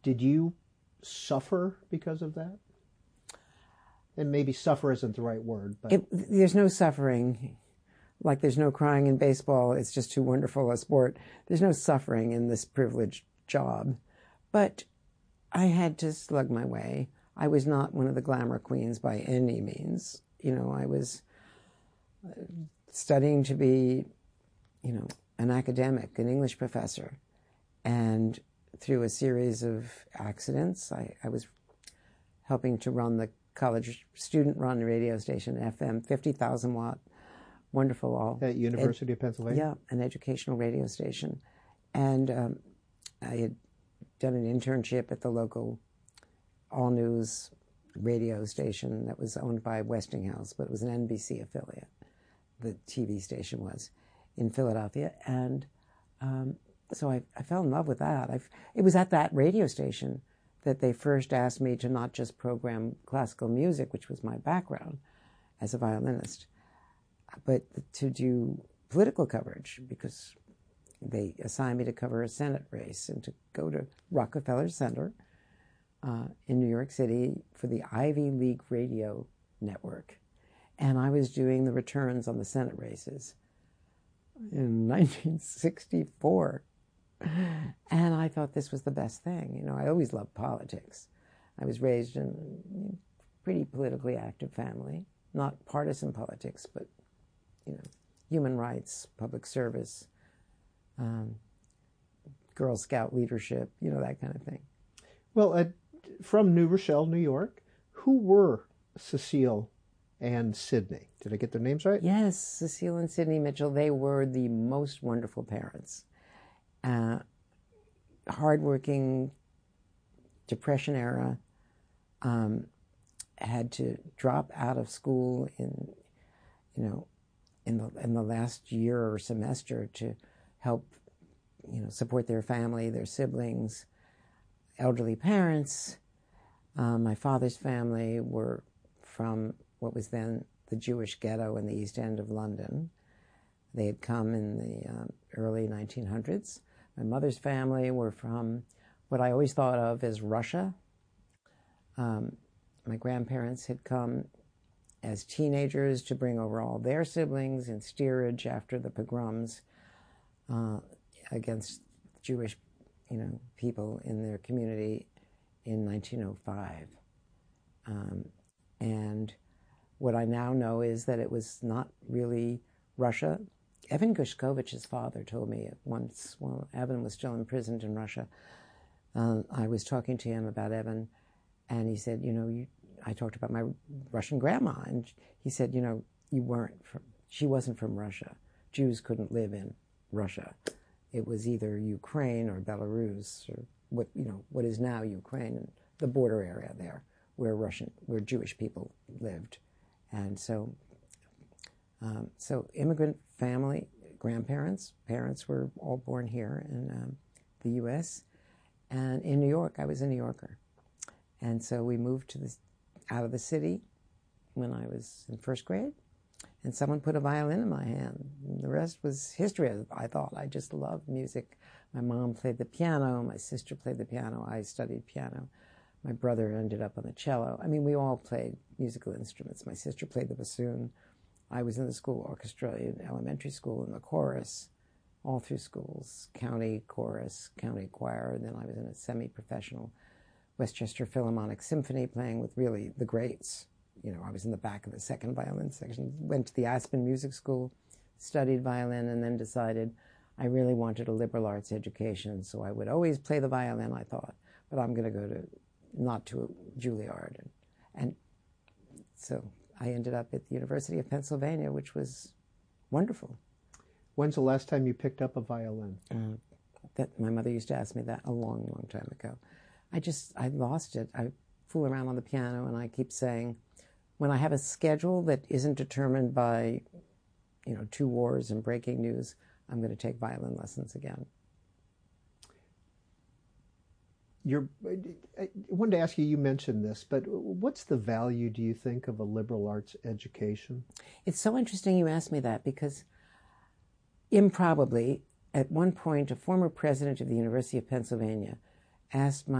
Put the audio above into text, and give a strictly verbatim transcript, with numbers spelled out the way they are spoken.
Did you suffer because of that? And maybe suffer isn't the right word, but it, there's no suffering. Like there's no crying in baseball. It's just too wonderful a sport. There's no suffering in this privileged job. But I had to slug my way. I was not one of the glamour queens by any means. You know, I was studying to be, you know, an academic, an English professor. And through a series of accidents, I, I was helping to run the college student-run radio station, F M, fifty thousand watt, wonderful all. At University ed- of Pennsylvania? Yeah, an educational radio station. And um, I had done an internship at the local all-news radio station that was owned by Westinghouse, but it was an N B C affiliate, the T V station was, in Philadelphia. And um, so I, I fell in love with that. I've, it was at that radio station that they first asked me to not just program classical music, which was my background as a violinist, but to do political coverage, because they assigned me to cover a Senate race and to go to Rockefeller Center uh, in New York City for the Ivy League Radio Network. And I was doing the returns on the Senate races in nineteen sixty-four. And I thought this was the best thing. You know, I always loved politics. I was raised in a pretty politically active family, not partisan politics, but, you know, human rights, public service, um, Girl Scout leadership, you know, that kind of thing. Well, uh, from New Rochelle, New York, who were Cecile and Sidney? Did I get their names right? Yes, Cecile and Sidney Mitchell, they were the most wonderful parents. Uh, hardworking, Depression era, um, had to drop out of school in, you know, in the in the last year or semester to help, you know, support their family, their siblings, elderly parents. Um, my father's family were from what was then the Jewish ghetto in the East End of London. They had come in the um, early nineteen hundreds. My mother's family were from what I always thought of as Russia. Um, my grandparents had come as teenagers to bring over all their siblings in steerage after the pogroms uh, against Jewish, you know, people in their community in nineteen oh five. Um, and what I now know is that it was not really Russia. Evan Gushkovich's father told me once, while Evan was still imprisoned in Russia, uh, I was talking to him about Evan, and he said, you know, you, I talked about my Russian grandma, and he said, you know, you weren't from, she wasn't from Russia. Jews couldn't live in Russia. It was either Ukraine or Belarus, or what, you know, what is now Ukraine, and the border area there, where Russian, where Jewish people lived. And so, um, so immigrant family, grandparents, parents were all born here in um, the U S And in New York, I was a New Yorker. And so we moved to the, out of the city when I was in first grade, and someone put a violin in my hand. And the rest was history, I thought. I just loved music. My mom played the piano, my sister played the piano, I studied piano. My brother ended up on the cello. I mean, we all played musical instruments. My sister played the bassoon. I was in the school orchestra in elementary school, in the chorus, all through schools, county chorus, county choir, and then I was in a semi-professional Westchester Philharmonic Symphony playing with really the greats. You know, I was in the back of the second violin section, went to the Aspen Music School, studied violin, and then decided I really wanted a liberal arts education, so I would always play the violin, I thought, but I'm going to go to, not to Juilliard. And, and so I ended up at the University of Pennsylvania, which was wonderful. When's the last time you picked up a violin? Uh, that my mother used to ask me that a long, long time ago. I just, I lost it. I fool around on the piano, and I keep saying, when I have a schedule that isn't determined by, you know, two wars and breaking news, I'm going to take violin lessons again. You're, I wanted to ask you, you mentioned this, but what's the value, do you think, of a liberal arts education? It's so interesting you asked me that, because improbably, at one point, a former president of the University of Pennsylvania asked my